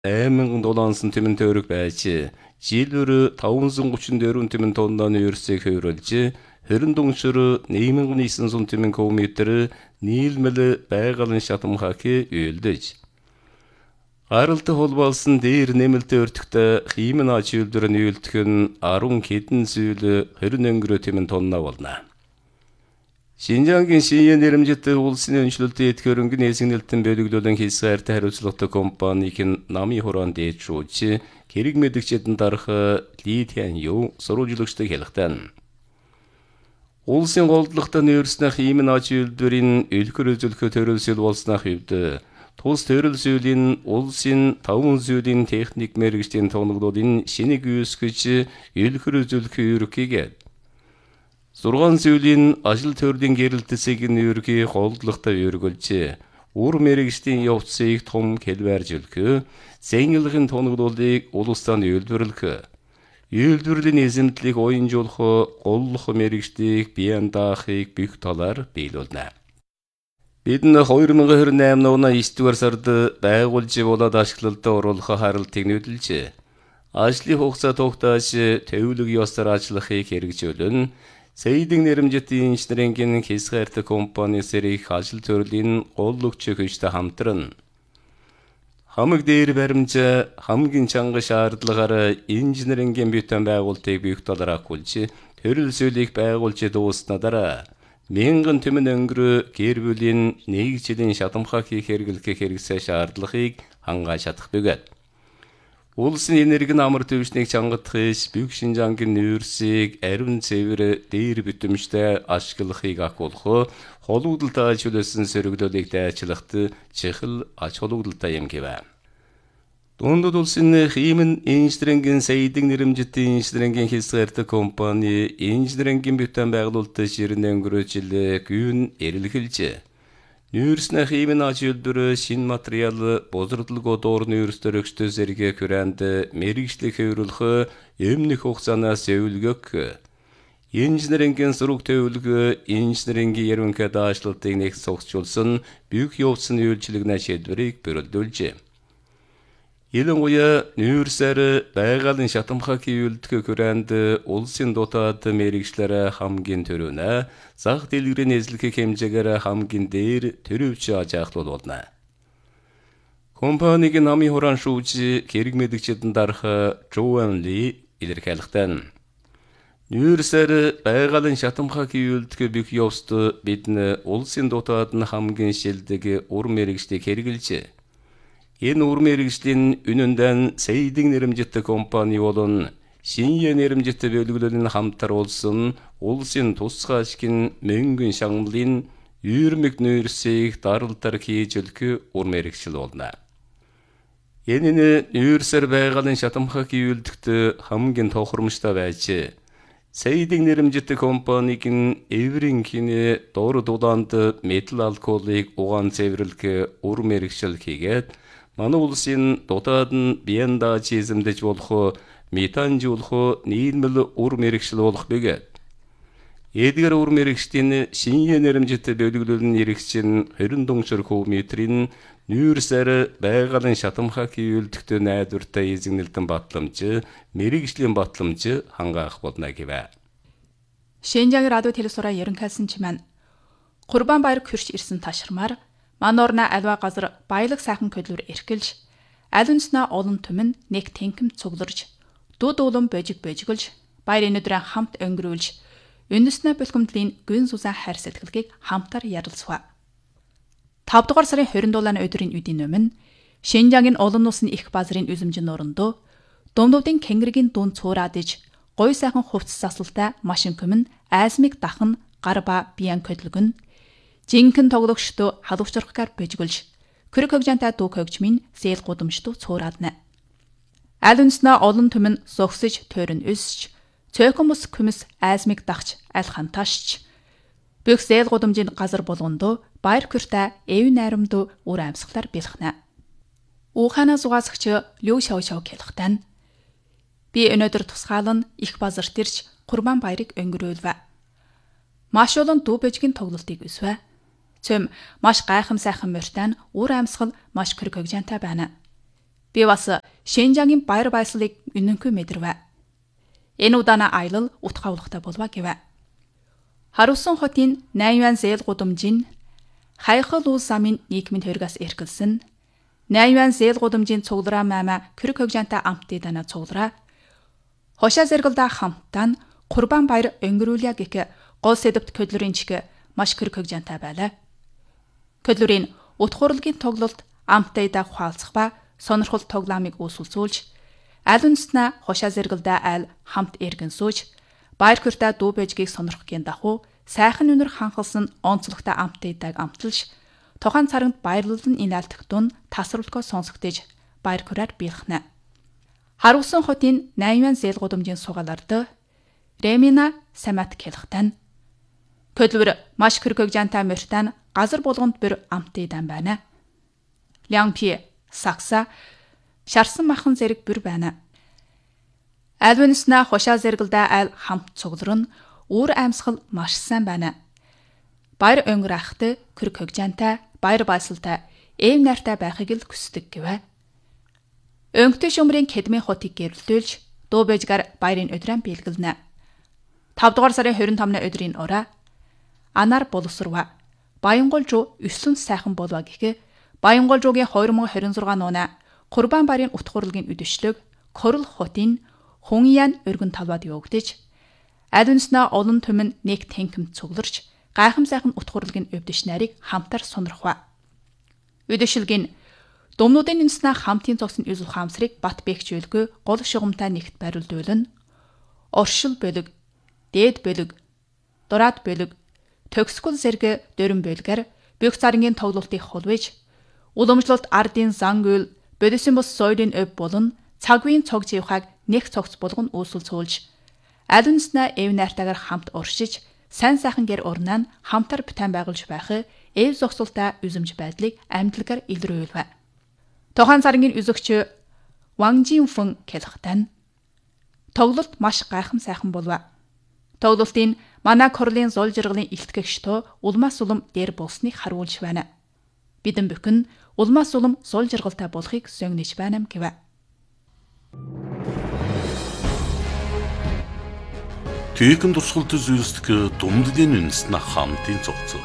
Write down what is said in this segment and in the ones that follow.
8,000 тэмэн төгрөг байж, жилбэр 534 тэмэн тоннаны ерсийг хөврөлж, хөрөндөнгшөр 1,900 тэмэн км нийлмэл байгалийн шатамхаак үйлдэж. Гаралтай холбоолсон дээр нэмэлт өртөгтэй хиймэн ач үйлдвэр нь үйлдэх нь 10 хэдэн зүйл 20 өнгөрөө тэмэн тонна болно. Шинжаангийн шинэ нэрмжит улсын өнчлөлтийн эд хөрөнгөний эсэгнэлтэн бөлөглөлөн хязгаартай хариуцлагатай компаниг нь намын хураан дээд шүүж, хэрэг мэдгчэдэн дарах Литиан юу сурвалжлагчтай хэлэхтэн. Улсын голдлогтой нөөцнөх хиймэн ач үйлдвэрийн элхэр үзүүлэх төрөлсөл болснах хувьд тус төрөлсөлийн улсын 5 зүйлийн техник мэргэжлийн тоноглолын шинийг үүсгэж элхэр үзүүлэх ерөнхийгээд 6 зүйлийн ажил төрлийн гэрэлтсийг нь ерөнхий голдлогтой өргөлж үр мэргэжлийн явцыг том хэлбэржүүлэх, зэнгэлгийн тоноглолыг улстай үйлдвэрлэх, үйлдвэрлэлийн эзэмтлийг уянжуулах голлох мэргэжлийг биеэн даахыг бүх талаар биелүүлнэ. Бид нь 2028 оны 9-р сард байгуулж болоод ашиглалтад оруулах харалтыг нүүдэлж, ажлын хугацаа тогтоож төвлөг ёсоор ажиллахыг хэрэгжүүлэн, Сэйдэн нэрмжитийн инженерийн хязгаартай компани сэрих ажил төрлийн голлогч хүчтэй хамтран хамаг дээр баримжаа хамгийн чанга шаардлагаар инженерийн бүтэн байгуулалтыг бүх талаар агуулж, төрөлсөлийг байгуулж дууснаа 1000 тэмэн өнгөрөө гэр бүлийн нэг жилийн шатамхааг хийх хэрэгсээ шаардлагыг хангааж чадах бөгөөд улсын энерги амар төвшнийг чангадахыг бүх Шинжаангийн нөөцийг ариун цэвэр дээр битэмжтэй ашиглахыг агуулах хологдолтой аж хүлээсэн сөрөглөлийг дайчлагт чихэл аж хологдолтой юм гэвэ. Дундад улсын хиймэн инженерийн Сэйдэн нэрмжитийн инженерийн хязгаартай компани инженерийн бүтэн байгуулалтын ширнэ өнгөрөө жил гүйн эрэлхэлж, нүүрснэ хиймэн ач үйлдвэр шин материал бозрдлого доор нүүрстөр өгчтэй зэрэг хүрээнд мэргэжлийг хөврүүлэх эмнэх хугацаанаас өвлгөх, инженерийн сураг төвлөгөө инженерийн ярманка даашлалтыг нэг согсчулсан бүх явцны үйлчлэгнэ шийдвэрийг бүрэлдүүлжээ. Ялангуяа нүүрсээр байгалийн шатамхааг үйлдэх хүрээнд улсын дотоод мэргэжлэр хамгийн төрөнө зах дэлгэрийн эзлэх хэмжээгээр хамгийн дээр төрөвч ажиглуулна. Компаниг намын хураан шүүж хэрэг мэдгчэдэн дарах Жоан Ли илэрхийлэхдээ нүүрсээр байгалийн шатамхааг үйлдэх бүх явцд бид улсын дотоод нь хамгийн шилдэг ур мэргэжлийг хэрэгжилж, энэ ур мэргэжлийн үнэндээ Сэйдэн нэрмжит компани болон шинэ нэрмжит бөлөглөлийн хамтар улсын тусгай ашигын мөнгөн шагналын юурмэг нүүрсийг даралтар хийж өгөх ур мэргэжил болно. Энэ нь нүүрсээр байгалийн шатамхааг үйлдэхэд хамгийн тохиромжтой байж, Сэйдэн нэрмжит компаниг нь эврийн хинэ дор дулаанд метал алкоолыг угаан цэвэрлэх ур мэргэжил хийгээд манай улсын дотоод нь биеэн дааж эзэмдэж болох метанжуулах нийлмэл ур мэргэжил болох бөгөөд эдгээр ур мэргэжлийн шинэ нэрмжит бөлөглөлн иргэжин 20 км-ийн нүүрсээр байгалийн шатамхааг үйлдэхэд найдвартай эзэгнэлтэн батламж, мэргэжлийн батламж хангаах болно гэвэ. Шинжаангийн радио телевизороо ерөнхийлсэн чимээн Курбанбаяр хөрч ирсэн ташрамаар манорна альва газар баялаг сайхан хөдлөр эрхэлж, аль үнснэ олон түмэн нэг тэнхэм цугларж, дууд улам божиглж, баяр өнөдрөө хамт өнгөрүүлж, үндэснэ бэлгэмтлийн гүн сүсэн хайр сэтгэлгийг хамтар ярилцва. 5 дугаар сарын 27-ны өдрийн үдийн өмнө Шинжаангийн олон улсын их базрын үзэмжин нурандөө Думдуудын Кэнгэргийн дуун цуураад иж, гой сайхан хувцас засалтай машин көмөн айсмыг дахан гарба биеэн хөдлөгөн жинхэнэ тоглогчдоо халуучрахгаар божиглж, көрөг хөгжантай дуу хөгжмийн сэл гудамжтуу цуураадна. Аль үнснэ олон түмэн зогсож тойрон өсч, цөөхөмс көмс айсмыг дахч аль хантаашч, бүх сэл гудамжийн газар болгондоо баяр хүртэй эв найрамдуу үр амьсгалаар бэлхнэ. Ухана зугаасагч Лю Шаошоо хэлэхдээ би өнөөдөр тусгаалan их базарт ирж Курбанбаярыг өнгөрөөлвэ. Маш олон дүү божгийн тоглолтыг үсвэ. Цөм маш гайхам сайхан морьтойн үр амьсгал маш көрөг хөгжантай байна. Би бас Шинжангийн баяр баясгалыг үнэнгүй мэдэрвэ. Энэ удаанаа аялал утга авлахтай болва гэвэ. Харусан хотын Найван зээл гудамжийн хайхал уус замын нийгмийн төргөөс эргэлсэн Найван зээл гудамжийн цуглараа мама кэрэг хөгжантай амттайдана цуглараа хошаа зэргэлдэ хамтан Курбан баяр өнгөрүүлье гэх гол сэдвт көдлөрийн чиг маш кэрэг хөгжантай байлаа. Көдлөрийн утгуурлын тоглолт амттайдаа хуалцах ба сонирхол тоглоомыг үүсүүлж аль үндэснээ хошаа зэргэлдэ айл хамт эргэн сууж баяр хүртэ дүү бэжгийг сонирхохын дагуу сайхан үнэр ханхалсан онцлогтой амттайдаг амталж тухайн царагт баярлалын инээлтэх дун тасралтгоо сонсогдож баяр хүрээр биелхнэ. Харусан хотын Найван зээл гудамжийн сугаалард Ремина самат келхтан көдлөр маш кэрэгжантай мөртан газар болгонд бүр амттайдан байна. Лянпи сакса шарсан махан зэрэг бүр байна. Альвэнснаа хошаа зэргэлдэ айл хамт цугларн үүр амьсгал маш сайн байна. Баяр өнгөр ахт кэрэг хөгжантай баяр баясгалтай эв найртай байхыг л хүсдэг гэвэ. Өнгөтэй шөмрийн кедмийн хотыг гэрэлтүүлж дуу бэжгаар баярын өдрөө биелгэлнэ. 5 дугаар сарын 25-ны өдрийн орой анаар боловсрва. Баянгол руу 9 сайхан болва гэх Баянгол руугийн 2026 нуна Курбан баярын утгуурлын үдэшлэг Корл хотын Хуньян өргөн талбад явагдаж аль үндэснээ олон түмэн нэг тэнхэм цугларч гайхам сайхан утгуурлын өвдөш нарыг хамтар сонирхва. Үдэшлэгийн Думнуудын үндэснээ хамтын цогцны үзэл хаамсрыг бат бэхжүүлгүй гол шугамтай нэгт барилдуулна. Оршил бөлөг, дээд бөлөг, дураад бөлөг, төгсгөл зэрэг дөрөн бөлгөр бүх царингийн тоглолтыг хулвэж уламжлалт ардын зан үйл бодисын бус соёлын өв болон цагвийн цогц явахаг нэг цогц болгон үүсэл цуулж аль үндэснээ эв найртайгаар хамт уршиж сайн сайхан гэр урнаа хамтар битэн байгуулж байх эв зогсолтой үзэмж байдлыг амьдлагаар илрүүлвэ. Тухайн царингийн үзэгч Ван Жинфэн келхтан тоглолт маш гайхам сайхан болва. Тоглолтын манай Корлын зол жиргалын илтгэгч тоо улмаас улам дээр болсныг харуулж байна. Бидэн бүхэн улмаас улам зол жиргалтай болохыг сөнгөж байна гэвэ. Түйхэн дурсгалт зүйлсдэг Думдгийн үндэснэ хамтын цогцоо.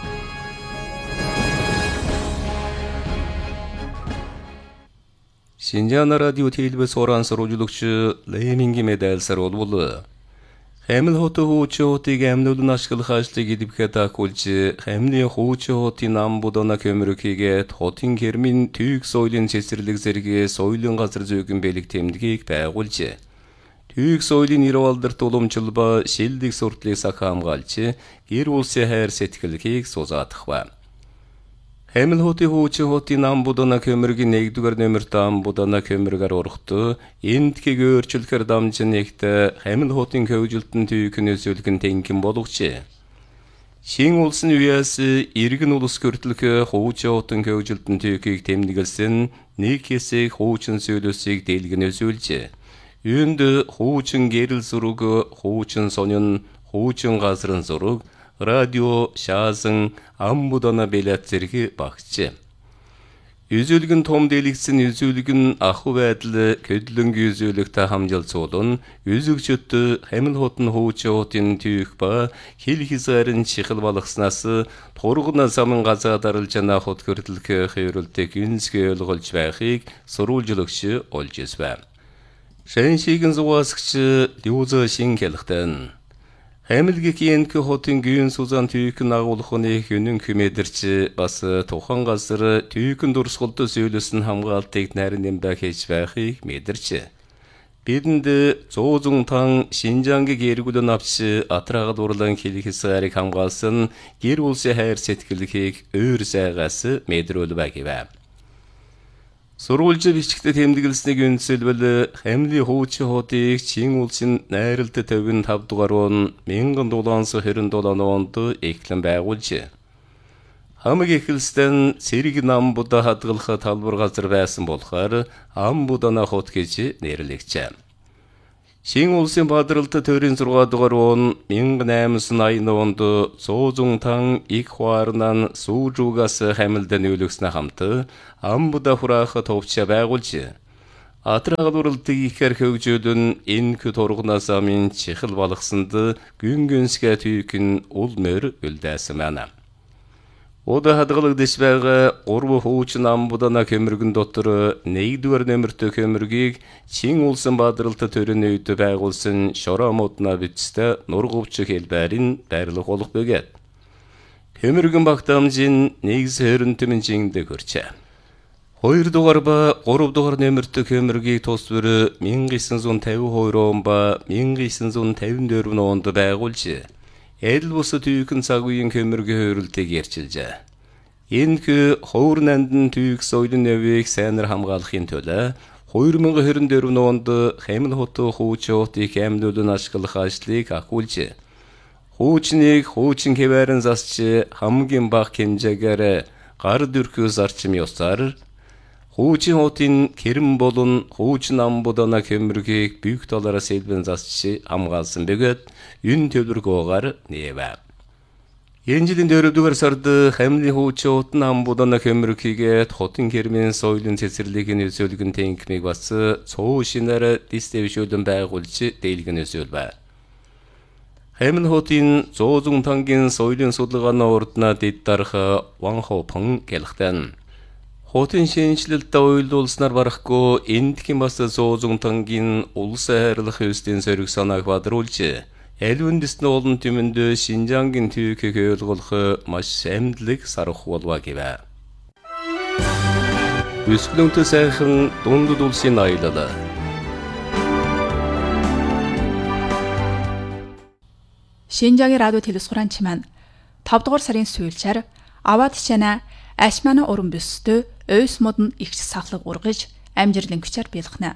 Шинжаана радио телевиз орансруулагч Леминги медальсар болбол Хэмэл хотын хуучуудыг амьнуулан ашиглах ажлыг идэвхээд агуулж Хэмлийн хуучуудын ам будана көмөрөг хийгээд хотын гэрмийн түйг соёлын цэцэрлэг зэрэг соёлын газар зүйн бэлэг тэмдгийг байгуулж түйг соёлын нэр алдарт уламжлал шилдэг суртлыг сахамгаалж гэр улсын хайр сэтгэлгийг сузаадах ба. Хэмэл хотын хуучуудын ам будана көмөргийн 1-р номерт ам будана көмөргөр урахт эндхийг өөрчлөхөр дамжин нэгт Хэмэл хотын хөвжилтэн түйхэн өсөлгөн тэнхэн болгоч. Шин улсын үеэс иргэн улс гөртлөх хуучуудын хөвжилтэн түйхийг тэмдэглэсэн нэг хэсэг хуучин сөөлөсийг дэлгэн өсүүлж юунд хуучин гэрэл зураг, хуучин сонин, хуучин газрын зураг радио шаасан ам будана бэлэт зэрэг багч. Үзүүлгэн том дэлгэсэн үзүүлгэн аху байдал көдлөнгийн үзүүлэгтэй хамжилцуулан үзэгчд Хэмэл хотын хуучуудын түйх ба хил хизарын чихэл болгоснаас тургана саман газаа даралж на хот гөрдлөх хэврэлтийг үнсгээ ойлгуулж байхыг сурвалжлагч олж байна. Шэншигэн зугаасгч Дюзэ шин хэлхтэн Хэмэлгийн хотын гүйн сузан түйхэн агуулхны хөнөн хэмэдэрч бас тухан газар түйхэн дурсгалт сөөлөсөн хамгаалтыг нарийн нэмдэ хийж байхыг мэдэрч. Бидэнд 100 тан Шинжангийг эргүүлэн авч атрагад урлан хэлхисарыг хамгаалсан гэр улсын хайр сэтгэлгийг өөр сайгаас мэдрүүлвэ гэвэ. Сурвалж бичгтээ тэмдэглэснийг үндэслэл Хэмлийн хуучин хотыг чин улсын найралт 55 дугаар он 1727 онд эхлэн байгуулж хамаг эхэлсэн цэрэг нам будаа хадгалах талбар газар байсан болохоор ам будана хот гэж нэрлэгчээ. Шин улсын бадралт төрийн 6 дугаар он 1880 онд 100 тан их хуарнан сүүжугаас Хэмэлдэн нөлөкснө хамт ам будаа хураах товчоо байгуулж Атырағалурылды икер хөгжөдін энкі торғынасамин чихыл балықсынды күнгөнске түйкін ол мөр өлдәсі мәні. Ода хадғылық дешбәғі орбы хоучын амбудана көміргін доттыры нейдуар нөмірті көміргік чең олсын бадырылты төрін өйті бәғылсын шора мотына бүтісті норғыпчы келбәрін бәрлік олық бөгет. Көміргін бақтам жин негізі өрін түмін жеңді көрче. Хойырдуғарба, қорубдуғар нөмірті көміргей тосбүрі мен қисын зон тәуі хойроғынба, мен қисын зон тәуін дөрін оғынды бәғылчы. Әділ босы түйікін сағуын көмірге өрілті керчілжі. Енкі хойырын әндін түйік сойлын өвек сәнір хамғалықын төлі, хойырмыңғы өрін дөрін оғынды қаймыл хоты хоучы оқты кәмді өлін ашқылық ашлық ақылчы. Хоучынек, хоучин кебәрін засчы, хамген бақ кемжегәрі, қары дүркі зарчым йостар. Хоучин отин керім болын, хоучин амбудана көміргек бүйік талара селбен засчы амғалсын бөгет, үн төліргі оғар небә. Енжілін дөрібдігір сарды хәмлі хоучы отын амбудана көміргеге хотын кермен сойлын сесірлеген өсөлгін теңкімек басы, соу шинәрі дистевіш өлін бәғылчы дейлген өсөл бә. Хәміл хотин зоозың таңген сойлын содлығана ортына дейттарғы ваңхо пың келіқтен. Хотин шеншілілді ойлды олсынар барықко ендікін басы зоозың таңген олысы әрілік өстен сөрік санақ бадыр олчы. Әлі өндісін олын түмінді Шинжангын түйікі көйлғылқы маш әмділік сарық олуа кебә. Өскіліңті сәйхің донды долсен айлылы. Шинжагийн радио телесуранчиман 5 дугаар сарын сүүлчээр аваад хичээнэ ашмана уран бүстэй өйс модон ихч сахлаг ургаж амжирлын күчээр биелхнэ.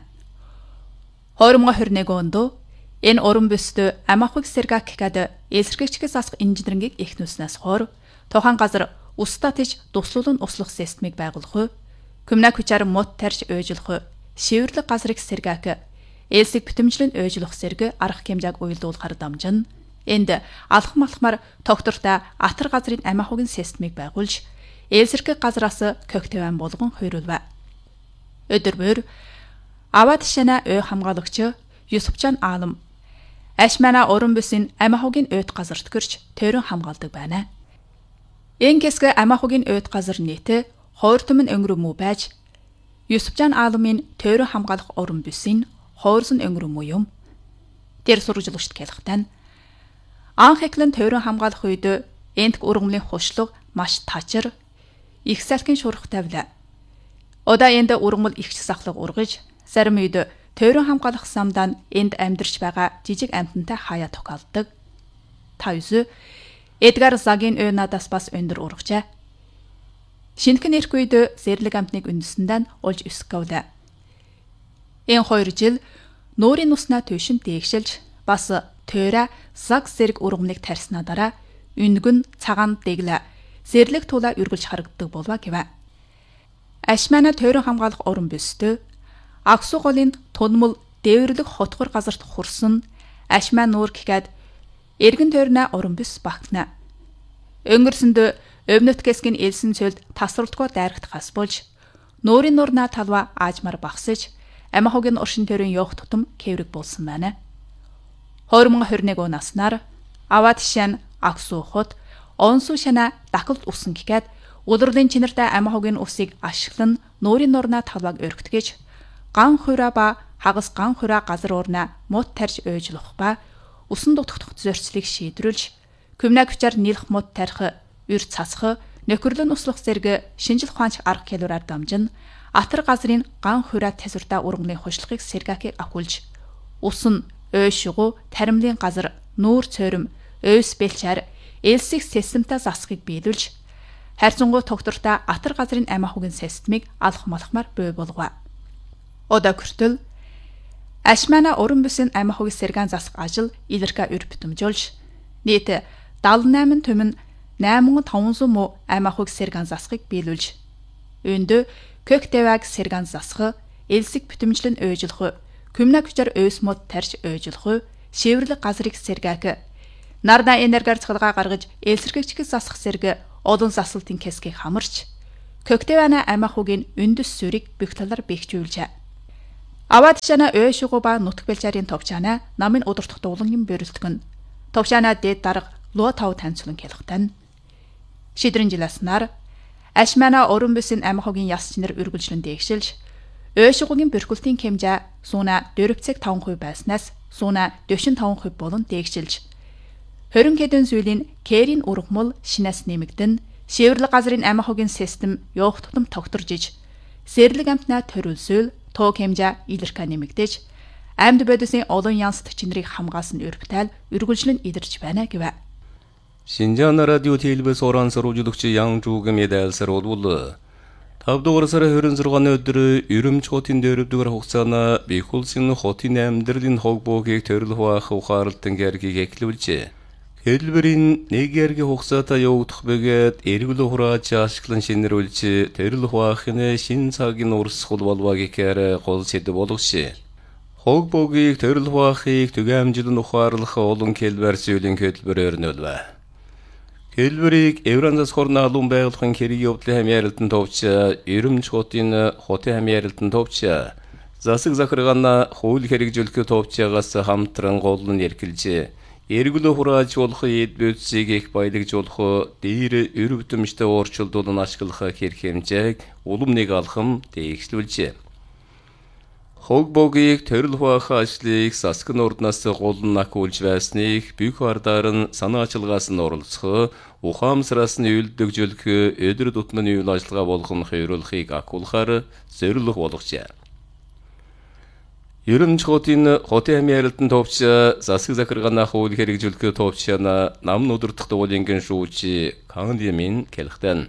2021 онд энэ уран бүстэй амахыг сэргак гэхэд эсэргэгчгээс асах инженерингийг эхнүүлснээс хойш тохан газар устатж туслуулан услах системийг байгуулах, күмнэ күчээр мод тарж ойжлох, шивэрлэг газрыг сэргак, элсэг битэмжлэн ойжлох сэрэг арга хэмжээг уйлдуулахар дамжин. Энд алах малхмаар тогтвортой атар газрын амахугийн системийг байгуулж, элсэрэг газраас көгтөвэн болгон хойруулва. Өдөрбөр аваад шана ой хамгаалагч Юсупчан Аалам ашмана уран бүсийн амахугийн ойд газарт гэрч төрөн хамгаалдаг байна. Энэ хэсэг амахугийн ойд газар нийт 2 түмэн өнгөрөмүү байж, Юсупчан Ааламын төрөн хамгаалах уран бүсийн 2 өнгөрөмүү юм. Тэр сурвалжлагчд хэлэхдээ анх эхлэн төрөн хамгаалах үед энтг ургамлын хушлаг маш тачир, их салхин шурах тавилаа. Удаа энд ургамл ихч сахлаг ургаж, зарим үед төрөн хамгаалах самдаа энд амьдарч байгаа жижиг амьтантай хаяа тохиолдог. Тавьс Эдгар Загийн ой надаас бас өндөр ургажээ. Шинхэн эрх үед зэрлэг амьтныг үндэсэндээ олж өсгөвлээ. Энэ 2 жил нуурын уснаа төвшин дээгшилж бас тойра заг зэрэг ургамлыг тарснаа дараа үнгэн цагаан дэглэ зэрлэг тулаа үргэлж харагддаг болва гэвэ. Ашмана тойрон хамгаалах уран бүстэй Аксу голын тунмал дээвэрлэг хотгор газарт хурсан ашмаа нуур гэхэд эргэн тойрна уран бүс багтана. Өнгөрсөнд өвнөткэсгийн элсэн цөлд тасралтгүй дайрагт хас болж нуурын нурна талва аажмар багсаж амахугийн уршин тойрон явах тутам кэврэг болсон байна. 2021 оноснаар аваад шан Аксу хот онсу шана дахалт усан гэхэд удирлын чинэртэй амахугийн усыг ашиглан нуурын нурна талваг өргөтгөж ган хуйра ба хагас ган хуйра газар уурна мод тарж ойжлох ба усан дутгах зорилтыг шийдвэрлж күмнэ хүчээр нийлэх мод тарих ür цасах нөхөрлөн услах зэрэг шинжил ухаанч арга хэлбэрээр дамжин атар газрын ган хуйра тасвартай ургамлын хушлахыг сэргакийг ахуулж усан ойшгуу таримлын газар нүүр цойром ойс бэлчээр элсэх системтэй засахыг биелүүлж хайрцангуй тогтвортой атар газрын амахугийн системийг алах малхмаар бий болгоо. Ода хүртэл ашмана уран бүсийн амахугийн сэргаан засах ажил илэрхэ өрбөтөмжүүлж нийт 78 түмэн 8500 муу амахуг сэргаан засахыг биелүүлж өндө көгтэваг сэргаан засах элсэг бүтэмжлэн ойжлох күмнэ хүчээр ойс мод тарж ойжлох шивэрлэг газрыг сэргаак нарда энергээр цахилгаа гаргаж элсэргэгчгээс засах сэрэг олон засалтын хэсгийг хамарч көгтэвана амахугийн үндэс сүрийг бүх талаар бэхжүүлжээ. Аваадшана өшөгөба нутг бэлчарын товчаана намын удирдах дуулангийн бэрэлтгэн. Товчаана дээд дарга луа тав танцлан хэлхтэн. Шидрэн жиласнаар ашмана орон бүсийн амхогийн ясчнэр үргэлжлэн дээгшилж өшөгөгийн бэрхүүлтийн хэмжээ сууна 4.5% байснаас сууна 45% болон дээгшилж 20 хэдэн зүйлийн кэрийн ургамал шинээс нэмэгдэн шивэрлэг газрын амхогийн систем явах тутам тогтворж иж сэрлэг амтнаа төрүүлсөл тоо хэмжээ илэрхэ нэмэгдэж амьд бодисын олон янз төчнэрийг хамгаалсан өргөтөл үргэлжлэн идэрч байна гэв. 신장 라디오 텔레비전 소란서로 주독지 양주금 예달서로 올라 답도그라서라 흐른스러간 ödürü ürüm çotin dörübdügür hoqsana bihulsin hotin emdirdin hoqbogek törülhua hoqarıltın gergi geklibilçi. Kelbirin negergi hoqsata yoğutuq beget ergülü huraçı aşıklın şenir ölçi törülhuaqını şin sagin orus xulvalva gekere qol sedi boluqşi. Hoqbogek törülhuaqik tügemcilin uqarılxa olun kelber söylün kötülbür örnölva. Kelbirik Evranzas хорна алун байгуулахын хэрэг явдлын хамьяаралтын товча, эрэмч хотын хотын хамьяаралтын товча, засаг захиргаана хууль хэрэгжүүлэх товчаагаас хамтран голн эрхэлж, эргүүлээ хурааж болох эд бөөцийг их баялагжуулах, дээр өрөвдөмжтэй уурчилдуулан ашиглах хэрэг хэмжээг улам нэг алхам дээгшлүүлжээ. Хогбогийг төрөлхуах ажлыг засгийн орднаас голн накуулж байсныг бүх ардар нь санаачилгаас нь оролцох, ухаамсраас нь үйлдвэрлэх, өдөр тутмын үйл ажиллагаа болгон хойруулахыг акуулахаар зорилго болгожээ. Ерөнч хотын хотын хамьяаралтын товча засаг захиргаана хууль хэрэгжүүлэх товчаана нам удирдах дуулынгийн шүүжи Кангдимин келхтэн.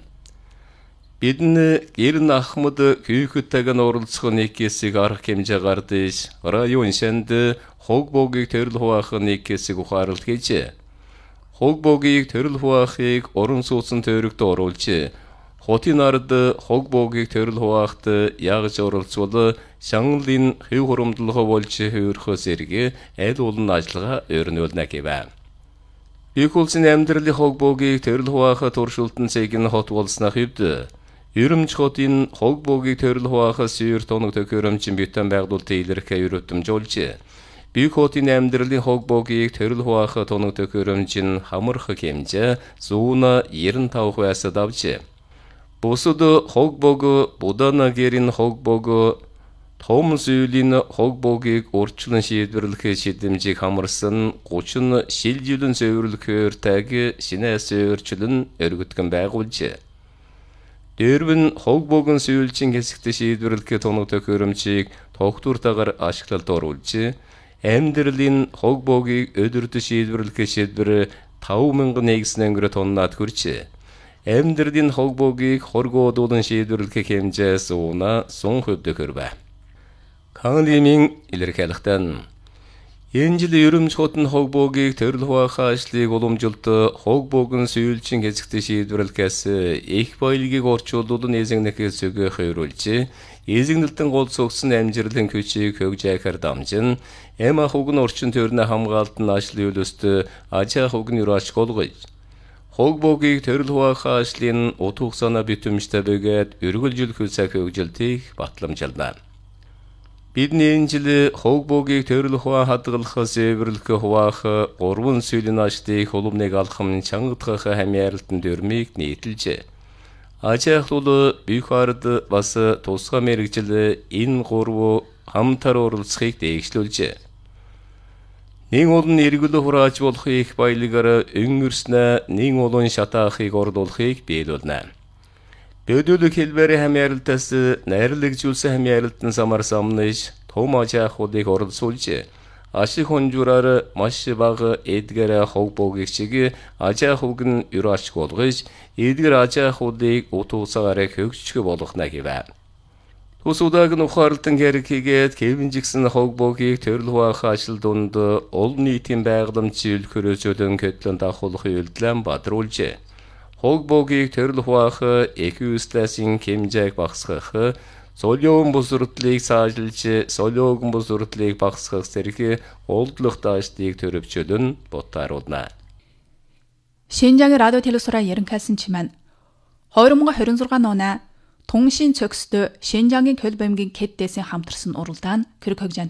Бидний гэрн ахмад күйхтэйгэн оролцох нэгкэсийг арга хэмжээ гардэж, район шанд хогбогийг төрөлхуах нэгкэсийг ухаарлт хийжээ. Хогбогийг төрөлхуахыг орон сууцсан тойрогт оруулж, хотын ард хогбогийг төрөлхуахт ягж оролцвол шанглын хэв хурамдлага болж хөрөхөөс эргэ аль олон ажиллагаа өрнүүлнэ гэв. Их улсын амьдралын хогбогийг төрөлхуахад туршилтын цэгийн хот болсноо хэвд Ерөмч хотын хогбогийг төрөлхуахаас сүйр тоног төхөөрөмжийн битэн байгуулалтын илэрхэ өрөвдөмжүүлж, Büyük хотын амьдралын хогбогийг төрөлхуах тоног төхөөрөмжийн хамарх хэмжээ 195%-аас давж, бусад хогбог будана гэрийн хогбог том зүйлийн хогбогийг урьдчилан шийдвэрлэх шийдэмжийг хамарсан 30 шилжилэн зөвөрлөхөөр таг шинээс өөрчлөн өргөдгөн байгуулжээ. Дөрвөн хогбогын сүйэлжин хэсэгт шийдвэрлэх тоног төхөөрөмжийг тогтвортойгоор ашиглалт оруулж, амьдралын хогбогийг өдөрт шийдвэрлэх шийдвэр 5,000 нэгсэн тоннад хүрч, амьдралын хогбогийг хоргоодуулан шийдвэрлэх хэмжээс уна 100% төхөрвэ. Кангдимин илэрхийлэхтэн энэ жил ерөмч хотын хогбогийг төрөлхуах ажлыг уламжилт хогбогын сүйэлжин хэсэгт шийдвэрлэхээс их баялагийг орчуулуулан эзэгнэхээс өгөх хойруулж, эзэгнэлтэн гол цогсон амжилтын хүчийг хөгжөөхөр дамжин, эм ахуг нь орчин тойрны хамгаалтын ажлын үйлөст аж ахуйг нь юраач голгож, хогбогийг төрөлхуах ажлын утга санаа битэмжтэй бөгөөд үргэлжлэх хүсэх хөгжилтийг батламжуулна. Бидний энэ жил хогбогийг төрөлхуа хадгалахаас эвэрлэх хуваах 3 сүүлийн ажлыг улам нэг алхам чангадах хамьяаралтын дүрмийг нийтэлжээ. Аж ахуй бүх ард бас тусгай мэргэжил энэ 3 хамтар оролцохыг дээгшлүүлжээ. Нэг олон эргүүлээ хурааж болох их баялагаар өнгөрснө нэг олон шатаахыг орлуулахыг биелүүлнэ. Бөдөлөг хэлбэрийн хамьяаралтаас найрлагжуулсан хамьяаралтын самар самнаж том аж ахуйг оролцуулж, ашиг хонжураар маш бага эдгээр хогбогийг шиг аж ахуйг нь юраач болгож, эдгээр аж ахуйг утгасаар хөгжих болгохна гэв. Тусуудаг нь ухаарлтан хэрэг хийгээд кевинжигсэн хогбогийг төрөлхуах ажил дунд олон нийтийн байгууламжийн хөрөөжөлөн көтлөн давхуулахын үйлдэлэн бадруулжээ. Хогбогийг төрөлхуах эквистасийн хэмжээг багасгах, солиогон бусурдлыг сайжруулж, солиогон бусурдлыг багасгах зэрэг олдлох даашдыг төрөвчөлөн ботааруулна. Шинжаагийн радио телевизороо ерөнхийлсэн чимэн 2026 оны Туншийн цогстой Шинжангийн Көлбомгийн КЭД-дэсийн хамтарсан уралдаан Кыргызстан